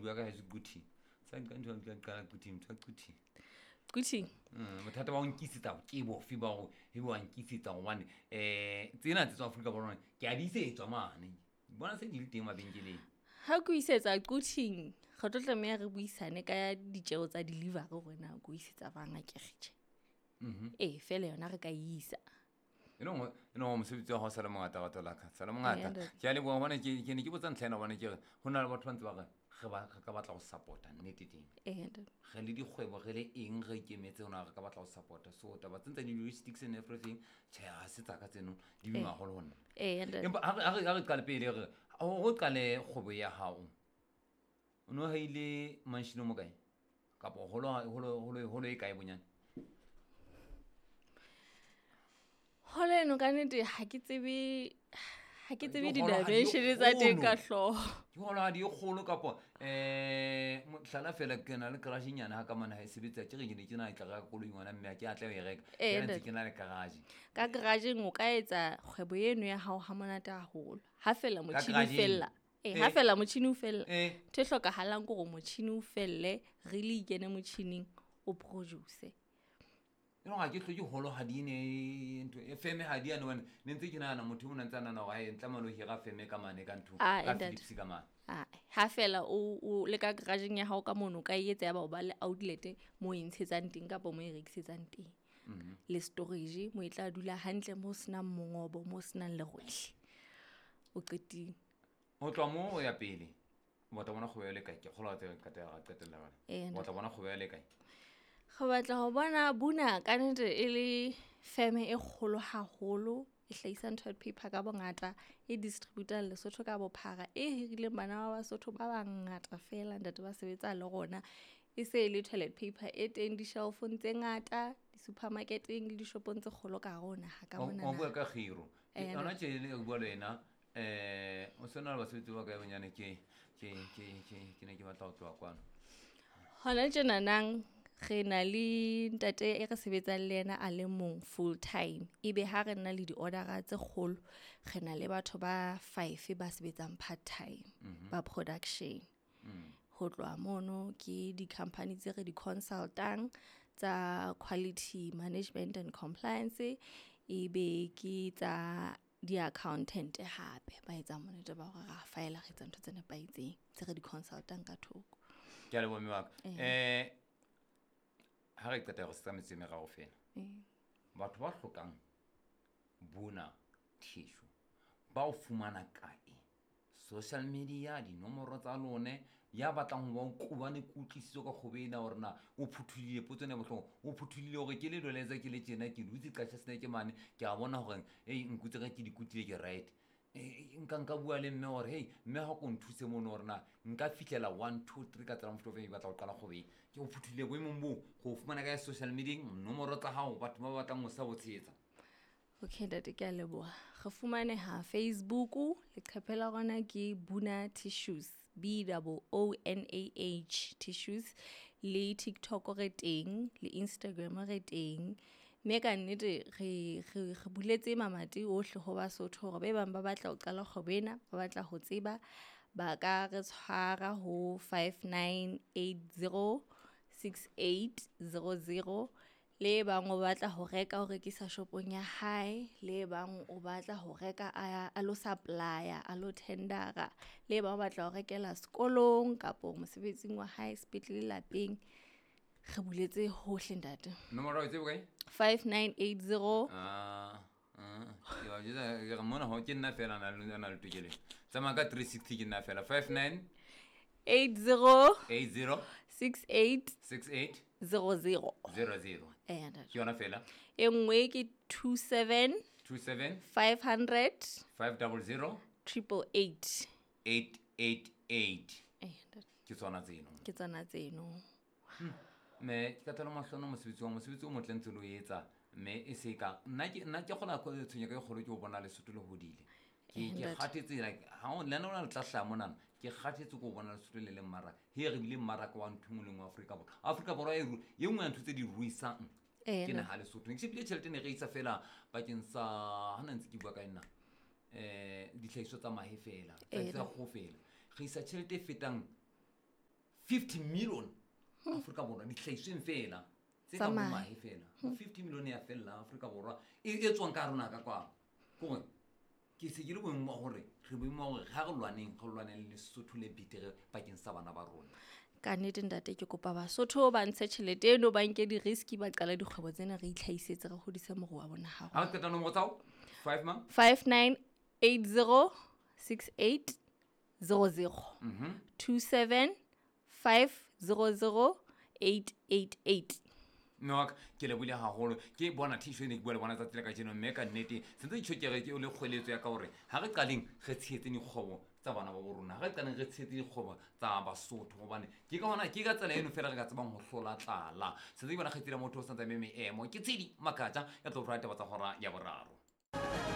bua ka hase guthi sa nka ntho ka guthi mtho guthi Guthi mothata wa nkisitsa ke bofi ba go he wa nkisitsa gobane tsena tse tsa Afrika Borwa ke a di setswa mane bona se di le teng mabenkeleng ha go isetsa guthi go tlo tlameya re buisane ka ditjeo tsa delivery rona go isetsa banga ke gitse fela yona re ka isa no mosebetsi wa go sala mongata ga tolaka sala mongata ke a le bona ke ne ke botsa ntlhena bona ke go na le batho ba ntse ba ga ka batla go supporta nnete teng ge le dikgwebo ge le eng ge ikemetse gona ga ka batla go supporta so taba tsentsa di logistics and everything ga se tsaka tseno di bima go le gona empa ga re qale pele re o qale kgwebo ya hao o no ha ile manshino mo kae kapo holo e kae bonyane hole no ka nete ha ke tsebe di-dimension tsa teng ka hloho ke hola di kgolo kapo mohlala fela ke na le garage nyana ha ka mana ha sebetsa ke re ke na tla ga koloi ngwana mme ke atla e reka ke ntse ke na le garage ka garage o ka etsa kgwebo eno ya hao ha monate haholo ha fela motšhini fella ha fela motšhini o fella the hlokahalang go motšhini o felle re le ikene motšhining o produce ga ke tloke holo ha di ne ntho FM ha di ana ne ntse ke nana motho o ntse nana wa e ntlamalo hira FM ka mane ka ntho ka Philips ka mane ha fela o le ka garageng ya hao ka mono ka etsa ya ba le outlet mo intshetsang teng ka mo e rekisetsang teng le storage mo e tla dula hantle mo sena mongobo mo sena le gohle o qetile o tla mo ya pele mo ta bona go ya le kae ke kgola tse ka ta qetella bana mo tla bona go ya le kae go batla go bona buna ka nnete e le firm e kgolo haholo e hlahisa toilet paper ka bongata e distributor Lesotho ka bophara e hirile bana ba Basotho ba bangata fela ntate ba sebetsa le gona e se le toilet paper e teng di shelfong tse ngata di supermarketeng le di shopong tse kgolo ka rona ha ka mona o bua ka Khiro ona tse le bua le ena o sona ba sebetsa ba ka bonyane ke ne ke batla go tloa kwana hona tjena nang re na le ntate e re sebetsang le yena a le mong full time ebe ha re na le di-ordera tse kgolo re na le batho ba 5 ba sebetsang part time ba production ho tloa mono ke di-company tse re di-consultang tsa quality management and compliance ebe ke tsa di-accountant hape ba etsa monete ba gore ga faela re tsa ntho tse nepaitseng tse re di-consultang ka thoko ke a le bomme wa ha re qeta go se tsametse me ga go fela batho ba hlokang buna tissue ba o fumana kae social media di nomoro tsa lone ya batlang go ba o kubane kutlisiso ka khobena orna o phuthulile potsone bohlong o phuthulile gore ke le doleza ke le tsena ke dutse ka tsena ke mane ke a bona gore nkutse ga ke dikutile ke right nka bua le mme gore hey mme ha go nthuse mono orna nka fitlela 1 2 3 ka tsela mfutho fe batla go qala khobe ke o phuthulile boemong bo go fumana ka social media nomoro tsa hao batho ba batlang go sa botshetsa okay date ke a leboha re fumane ha Facebook le qhepela gona ke Buna Tissues BOONAH Tissues le TikTok re teng le Instagram re teng me ka nnete re buletse mamati ohle go Basotho gore be bang ba batla go qala kgobena ba batla go tseba ba ka re tshwara ho 5980 6800 le bang o batla go reka o rekisa shopong ya hae le bang o batla go reka a lo supplier a lo tendera le bang o batla go rekela sekolong kapo mosebetsing wa hae sepetlele lapeng re buletse hohle ntate nomoro e tse bokae 5980 yo ga mona ho ke nna fela na le tukele tsama ka 360 ke nna fela 59 80 68 00 ke yona fela e nngwe ke 27 500 500 888 ke tsona tseno me ke tla mahlono mosebetsi o motlentse lo etsa me e se ka nna ke gona go tshonya ka golo ke o bona le sotho le hodile ke kgatetse like ha o lena ona le tla mona ke kgatetse go bona le sotho le le mmara he re bile mmara ka wa nthumoleng wa Afrika Borwa e nngwe ya ntse di ruisang ke na ha le sotho ke sebile tšhelete ne re isa fela bakeng sa hana ntse ke bua ka nna di tlhaiso tsa mahe fela tsa go fela re isa tšhelete fetang 50 million Afrika Borwa di hlahisweng fela tse ka bomahe fela 50 million ya fela Afrika Borwa e tswang ka rona ka kwa gore ke se dire boemo gore re boemo gore ga re lwaneng le Sotho le bitere bakeng sa bana ba rona ka nnete ntate ke kopa Basotho ba ntshe tšhelete eno ba nke di-risk ba qala dikgwebo tsena re itlhaisetse re godise moruo wa bona gago ha re qeta nomoro tsa 5980 6800 27 500 888 Noak ke le bule haholo ke bona thisho ne ke bua le bona tsa tsela ka jeno mme ka nnete sentse ditshokere ke o le kgweletso ya ka gore ha re qaleng re tshetse dikgobo tsa bana ba borona ha re qaleng re tshetse dikgobo tsa Basotho gobane ke ka tsela eno fela re ka tsebang go hlola tlala sentse ke bona kgetsela motho o santsa eme emo ke tsedi makatša ya tlo rata ba tsa hora ya boraro